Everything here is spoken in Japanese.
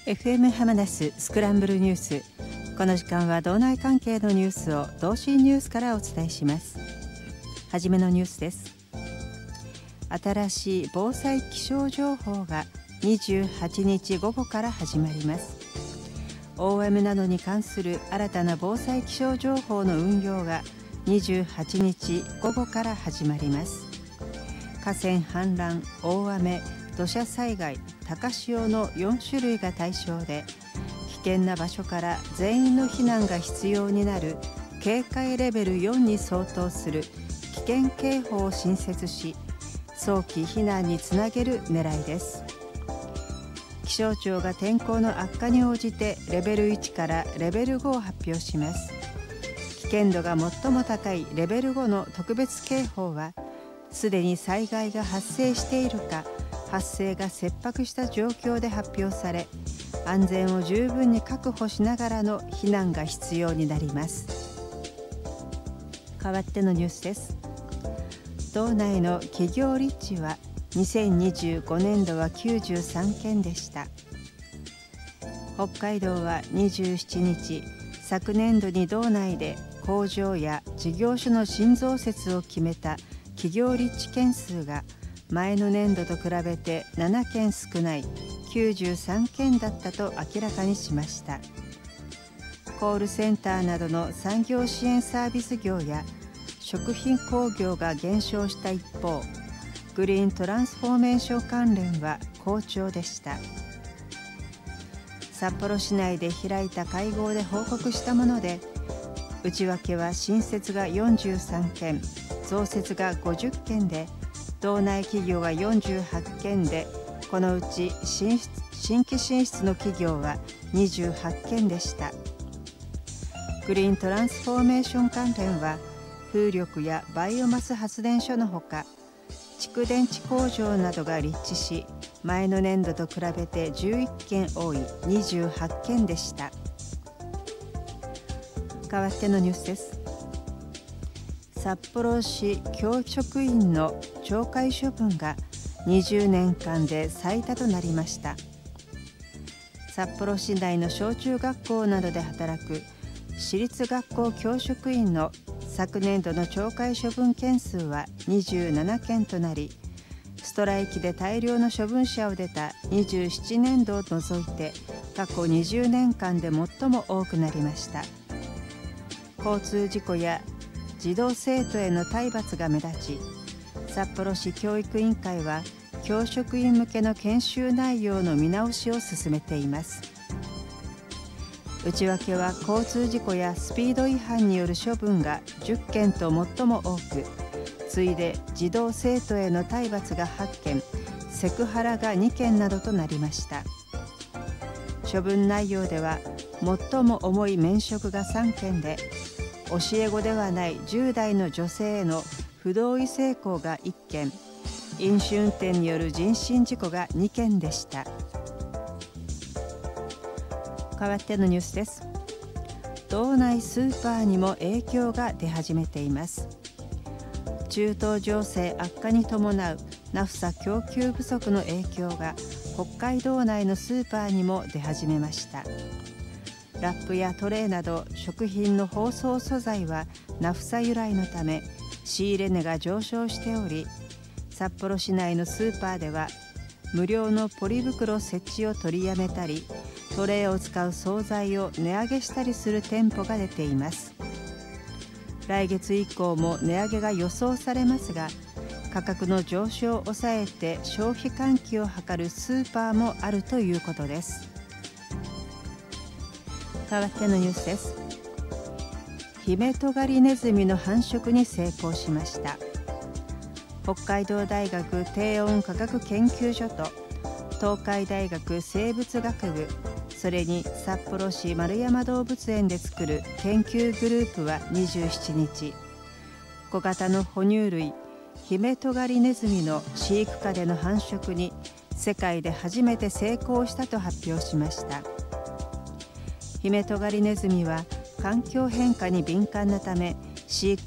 FM ハマナススクランブルニュース。この時間は道内関係のニュースを同心ニュースからお伝えします。はじめのニュースです。新しい防災気象情報が28日午後から始まります。大雨などに関する新たな防災気象情報の運用が28日午後から始まります。河川氾濫、大雨、土砂災害、高潮の4種類が対象で、危険な場所から全員の避難が必要になる警戒レベル4に相当する危険警報を新設し、早期避難につなげる狙いです。気象庁が天候の悪化に応じてレベル1からレベル5を発表します。危険度が最も高いレベル5の特別警報は、すでに災害が発生しているか、発生が切迫した状況で発表され、安全を十分に確保しながらの避難が必要になります。代わってのニュースです。道内の企業立地は2025年度は93件でした。北海道は27日、昨年度に道内で工場や事業所の新増設を決めた企業立地件数が前の年度と比べて7件少ない93件だったと明らかにしました。コールセンターなどの産業支援サービス業や食品工業が減少した一方、グリーントランスフォーメーション関連は好調でした。札幌市内で開いた会合で報告したもので、内訳は新設が43件、増設が50件で、道内企業が48件で、このうち新規進出の企業は28件でした。グリーントランスフォーメーション関連は、風力やバイオマス発電所のほか、蓄電池工場などが立地し、前の年度と比べて11件多い28件でした。代わってのニュースです。札幌市教職員の懲戒処分が20年間で最多となりました。札幌市内の小中学校などで働く私立学校教職員の昨年度の懲戒処分件数は27件となり、ストライキで大量の処分者を出た27年度を除いて過去20年間で最も多くなりました。交通事故や児童生徒への体罰が目立ち、札幌市教育委員会は教職員向けの研修内容の見直しを進めています。内訳は交通事故やスピード違反による処分が10件と最も多く、次いで児童生徒への体罰が8件、セクハラが2件などとなりました。処分内容では最も重い免職が3件で、教え子ではない10代の女性への不同意性交が1件、飲酒運転による人身事故が2件でした。代わってのニュースです。道内スーパーにも影響が出始めています。中東情勢悪化に伴うナフサ供給不足の影響が北海道内のスーパーにも出始めました。ラップやトレーなど食品の包装素材はナフサ由来のため仕入れ値が上昇しており、札幌市内のスーパーでは無料のポリ袋設置を取りやめたり、トレーを使う惣菜を値上げしたりする店舗が出ています。来月以降も値上げが予想されますが、価格の上昇を抑えて消費喚起を図るスーパーもあるということです。代わってのニュースです。ヒメトガリネズミの繁殖に成功しました。北海道大学低温科学研究所と東海大学生物学部、それに札幌市円山動物園で作る研究グループは27日、小型の哺乳類ヒメトガリネズミの飼育下での繁殖に世界で初めて成功したと発表しました。ヒメトガリネズミは環境変化に敏感なため、飼育